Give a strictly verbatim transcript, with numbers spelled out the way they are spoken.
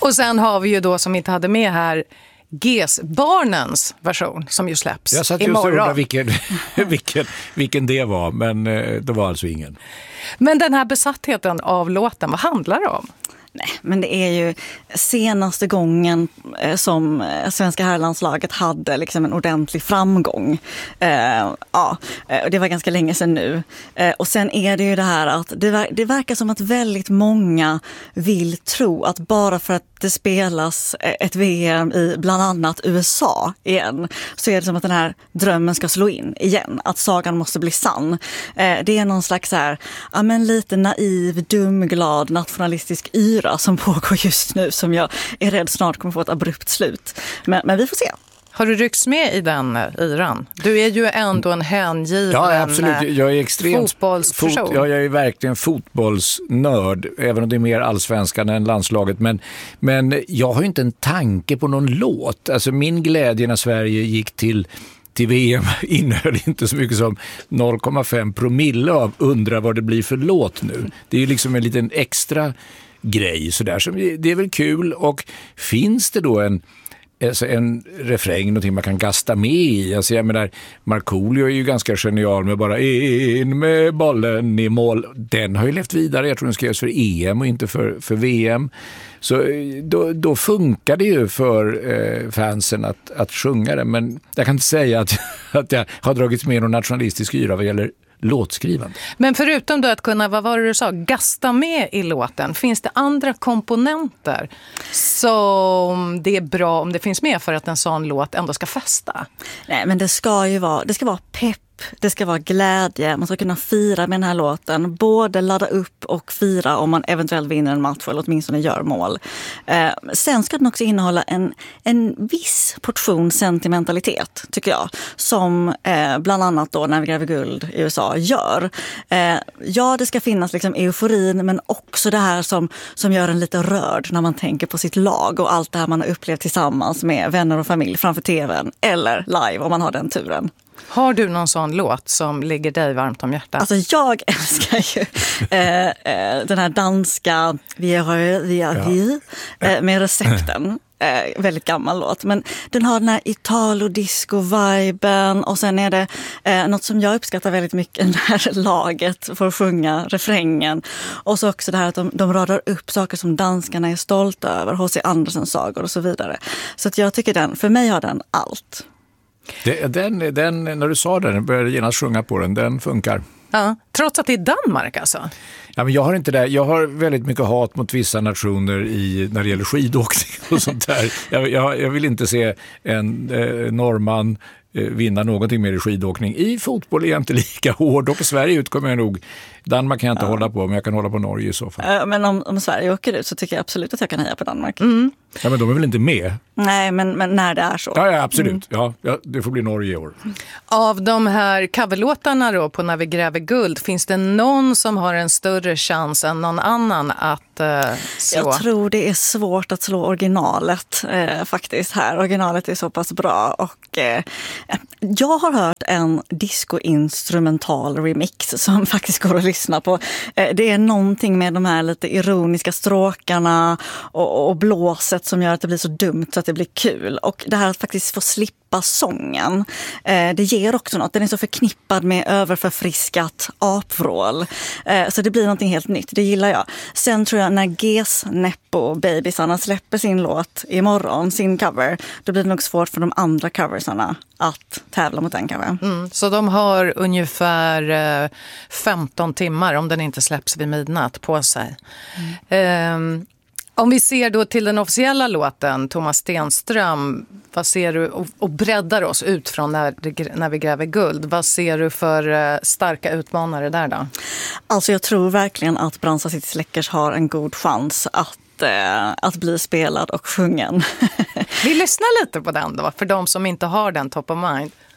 Och sen har vi ju då, som vi inte hade med här, G E S-barnens version som ju släpps Jag satt just imorgon. och undrade vilken, vilken, vilken det var, men det var alltså ingen. Men den här besattheten av låten, vad handlar det om? Nej, men det är ju senaste gången eh, som svenska herrlandslaget hade liksom en ordentlig framgång. Eh, ja, det var ganska länge sedan nu. Eh, och sen är det ju det här att det, ver- det verkar som att väldigt många vill tro att bara för att det spelas ett V M i bland annat U S A igen, så är det som att den här drömmen ska slå in igen. Att sagan måste bli sann. Eh, det är någon slags så här, ja, men lite naiv, dumglad, nationalistisk yra som pågår just nu, som jag är rädd snart kommer få ett abrupt slut. Men, men vi får se. Har du ryckts med i den yran? Du är ju ändå en hängiven ja, absolut. Jag är extremt fotbollsperson. Fot, ja, jag är verkligen fotbollsnörd, även om det är mer allsvenskan än landslaget. Men, men jag har ju inte en tanke på någon låt. Alltså min glädje när Sverige gick till till V M innehöll inte så mycket som noll komma fem promille av undra vad det blir för låt nu. Det är ju liksom en liten extra grej sådär, som det är väl kul. Och finns det då en alltså en refräng, någonting man kan gasta med i. Alltså jag menar, Markoolio är ju ganska genial med bara in med bollen i mål. Den har ju levt vidare. Jag tror den skrevs för E M och inte för, för V M. Så då, då funkar det ju för eh, fansen att, att sjunga det. Men jag kan inte säga att, att jag har dragits med någon nationalistisk yra vad gäller låtskrivande. Men förutom då att kunna, vad var det du sa, gasta med i låten, finns det andra komponenter som det är bra om det finns med för att en sån låt ändå ska fästa? Nej, men det ska ju vara, det ska vara pepp. Det ska vara glädje, man ska kunna fira med den här låten, både ladda upp och fira om man eventuellt vinner en match eller åtminstone gör mål. Eh, sen ska den också innehålla en, en viss portion sentimentalitet, tycker jag, som eh, bland annat då När vi gräver guld i U S A gör. Eh, ja, det ska finnas liksom euforin, men också det här som, som gör en lite rörd när man tänker på sitt lag och allt det här man har upplevt tillsammans med vänner och familj framför tvn eller live om man har den turen. Har du någon sån låt som ligger dig varmt om hjärtat? Alltså jag älskar ju eh, eh, den här danska Vi har vi har vi eh, med recepten. Eh, väldigt gammal låt, men den har den här Italo-disco-viben och sen är det eh, något som jag uppskattar väldigt mycket när laget får sjunga refrängen och så också det här att de, de radar upp saker som danskarna är stolta över, H C Andersens sagor och så vidare. Så att jag tycker den, för mig har den allt. Det, den, den, när du sa den, började genast sjunga på den, den funkar. Ja, trots att det är Danmark alltså? Ja, men jag har inte det. Jag har väldigt mycket hat mot vissa nationer i, när det gäller skidåkning och sånt där. Jag, jag, jag vill inte se en eh, norrman eh, vinna någonting mer i skidåkning. I fotboll är jag inte lika hård och i Sverige ut kommer jag nog. Danmark kan jag inte ja. hålla på, men jag kan hålla på Norge i så fall. Äh, men om, om Sverige åker ut så tycker jag absolut att jag kan heja på Danmark. Mm. Ja, men de är väl inte med? Nej, men, men när det är så. Ja, ja absolut. Mm. Ja, ja, det får bli Norge i år. Av de här coverlåtarna då på När vi gräver guld, finns det någon som har en större chans än någon annan att uh, slå? Jag tror det är svårt att slå originalet eh, faktiskt här. Originalet är så pass bra och eh, jag har hört en disco-instrumental remix som faktiskt går att lyssna på. Eh, det är någonting med de här lite ironiska stråkarna och, och blåset som gör att det blir så dumt så att det blir kul. Och det här att faktiskt få slippa sången, eh, det ger också något. Den är så förknippad med överförfriskat apvrål. Eh, så det blir någonting helt nytt. Det gillar jag. Sen tror jag när G E S, Neppo, Babysarna släpper sin låt imorgon, sin cover, då blir det nog svårt för de andra coversarna att tävla mot den covern. Mm, så de har ungefär eh, femton timmar om den inte släpps vid midnatt på sig. Mm. Eh, Om vi ser då till den officiella låten, Thomas Stenström, vad ser du, och, och breddar oss ut från när, när vi gräver guld, vad ser du för uh, starka utmanare där då? Alltså jag tror verkligen att Bransa City Släckers har en god chans att att bli spelad och sjungen. Vi lyssnar lite på den då, för de som inte har den top of mind.